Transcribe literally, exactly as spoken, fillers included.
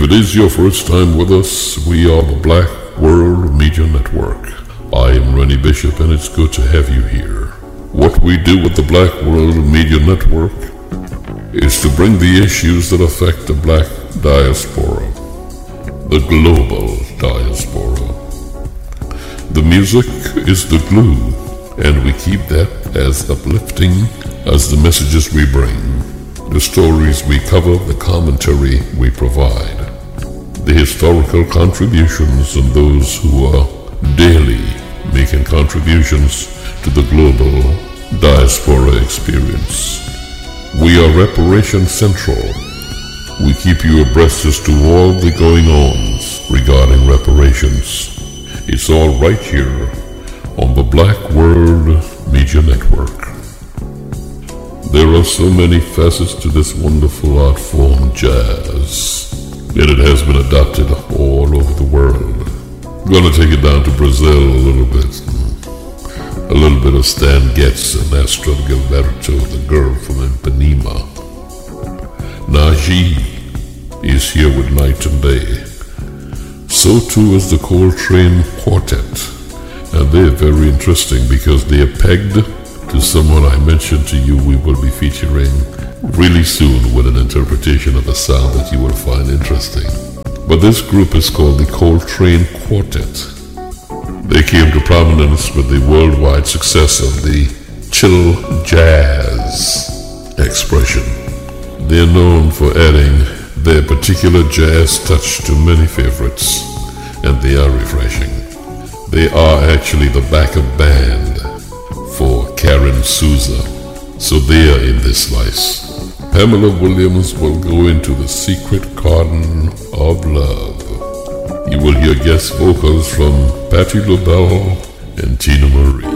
it is your first time with us, we are the Black World Media Network. I am Rennie Bishop, and it's good to have you here. What we do with the Black World Media Network is to bring the issues that affect the black diaspora, the global diaspora. The music is the glue, and we keep that as uplifting as the messages we bring, the stories we cover, the commentary we provide, the historical contributions, and those who are daily making contributions to the global diaspora experience. We are Reparation Central. We keep you abreast as to all the going-ons regarding reparations. It's all right here on the Black World Media Network. There are so many facets to this wonderful art form, jazz, and it has been adopted all over the world. I'm gonna take it down to Brazil a little bit. A little bit of Stan Getz and Astrud Gilberto, the girl from Ipanema. Najee is here with Night and Day. So too is the Coltrane Quartet. And they're very interesting because they are pegged to someone I mentioned to you we will be featuring really soon with an interpretation of a sound that you will find interesting. But this group is called the Coltrane Quartet. They came to prominence with the worldwide success of the chill jazz expression. They're known for adding their particular jazz touch to many favorites, and they are refreshing. They are actually the backup band for Karen Souza, so they are in this slice. Pamela Williams will go into the secret garden of love. You will hear guest vocals from Patti LaBelle and Tina Marie.